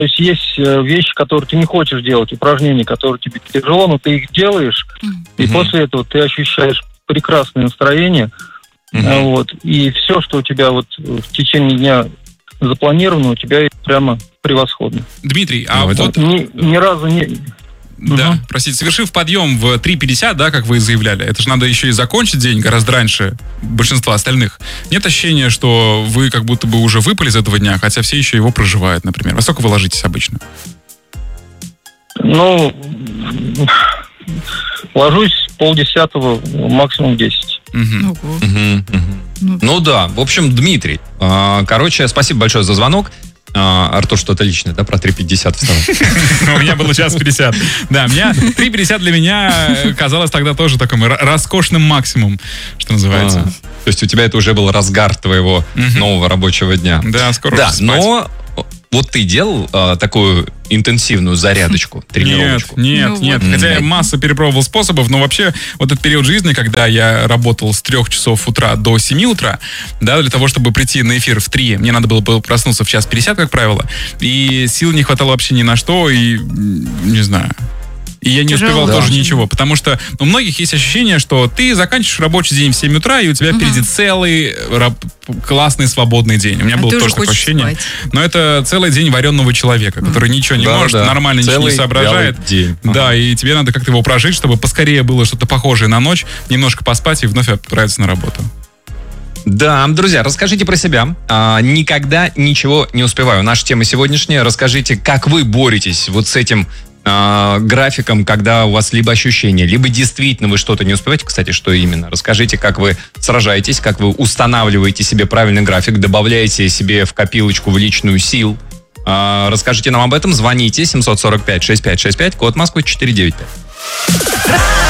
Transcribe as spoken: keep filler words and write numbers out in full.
То есть есть вещи, которые ты не хочешь делать, упражнения, которые тебе тяжело, но ты их делаешь, mm-hmm. и после этого ты ощущаешь прекрасное настроение, mm-hmm. вот, и все, что у тебя вот в течение дня запланировано, у тебя прямо превосходно. Дмитрий, а ну, вот... Ни, ни разу не... Да, угу. простите, совершив подъем в три пятьдесят, да, как вы и заявляли, это же надо еще и закончить день гораздо раньше большинства остальных. Нет ощущения, что вы как будто бы уже выпали из этого дня, хотя все еще его проживают, например. Во сколько вы ложитесь обычно? Ну, ложусь полдесятого, максимум десять. Угу. Угу. Угу. Ну да, в общем, Дмитрий, короче, спасибо большое за звонок. А, Артур, что-то личное, да, про три пятьдесят встал? У меня было час пятьдесят. Да, меня три пятьдесят для меня казалось тогда тоже таким роскошным максимум, что называется. То есть у тебя это уже был разгар твоего нового рабочего дня. Да, скоро. Да, но вот ты делал а, такую интенсивную зарядочку, тренировочку? Нет, нет, ну, нет. Вот. Хотя я массу перепробовал способов, но вообще вот этот период жизни, когда я работал с трех часов утра до семи утра, да, для того, чтобы прийти на эфир в три, мне надо было проснуться в час пятьдесят, как правило, и сил не хватало вообще ни на что, и не знаю... И я не Тяжело, успевал да. тоже ничего, потому что у многих есть ощущение, что ты заканчиваешь рабочий день в семь утра, и у тебя угу. впереди целый раб- классный свободный день. У меня а было тоже такое ощущение. Спать. Но это целый день вареного человека, который угу. ничего не да, может, да. нормально целый ничего не соображает. День. Да, ага. и тебе надо как-то его прожить, чтобы поскорее было что-то похожее на ночь, немножко поспать и вновь отправиться на работу. Да, друзья, расскажите про себя. А, никогда ничего не успеваю. Наша тема сегодняшняя. Расскажите, как вы боретесь вот с этим графиком, когда у вас либо ощущение, либо действительно вы что-то не успеваете. Кстати, что именно? Расскажите, как вы сражаетесь, как вы устанавливаете себе правильный график, добавляете себе в копилочку, в личную сил. Расскажите нам об этом. Звоните семь сорок пять шестьдесят пять шестьдесят пять, код Москвы четыреста девяносто пять.